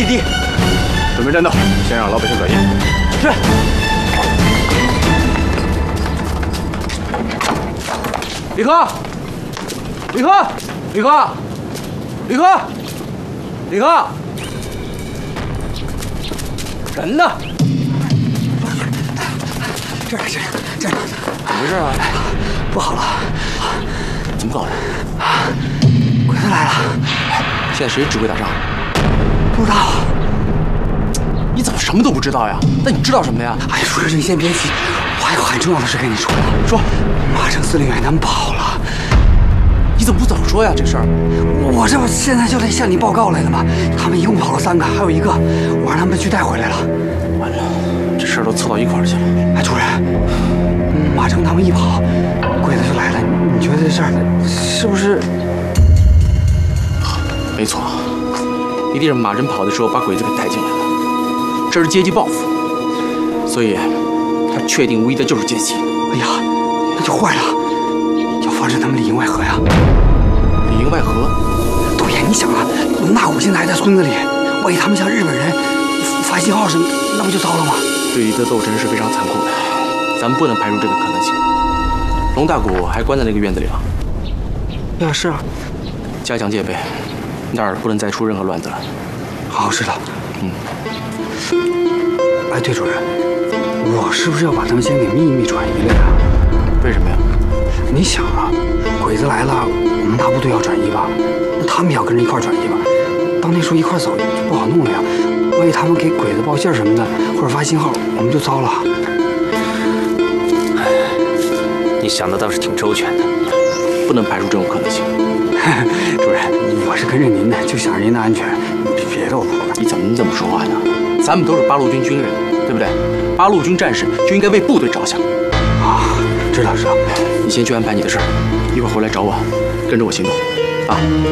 弟弟， 准备战斗，先让老百姓转移。 是。李科，李科，李科，李科，李科，人呢？ 这儿， 怎么回事啊？ 不好了！ 怎么搞的？ 鬼子来了！ 现在谁指挥打仗？ 不知道。 你怎么什么都不知道呀？那你知道什么呀？ 哎呀，主任，你先别急，我还有很重要的事跟你说呢。 说， 马城司令员他们跑了。 你怎么不早说呀？这事儿， 我这不现在就得向你报告来的吗？他们一共跑了3个，还有1个我让他们去带回来了。 完了，这事儿都凑到一块儿去了。 哎，主任，马城他们一跑，鬼子就来了。你觉得这事儿是不是？ 没错，一定是马珍跑的时候把鬼子给带进来了。这是阶级报复，所以他确定无疑的就是阶级。 哎呀，那就坏了，要防止他们里应外合呀。 里应外合？ 导演，你想啊，龙大虎现在还在村子里，万一他们向日本人发信号什么，那不就糟了吗？ 对敌的斗争是非常残酷的，咱们不能排除这个可能性。龙大虎还关在那个院子里了。 呀，是啊， 加强戒备，那儿不能再出任何乱子了。 好，知道。哎，对，主任，我是不是要把他们先给秘密转移了呀？ 为什么呀？ 你想啊，鬼子来了，我们大部队要转移吧，那他们也要跟着一块转移吧。到那时候一块走就不好弄了呀。万一他们给鬼子报信什么的，或者发信号，我们就糟了。 哎，你想的倒是挺周全的， 不能排除这种可能性。 主任，我是跟着您的，就想着您的安全，别的我不管。 你怎么能这么说话呢？咱们都是八路军军人，对不对？八路军战士就应该为部队着想。 啊，知道。 你先去安排你的事儿，一会儿回来找我，跟着我行动，啊。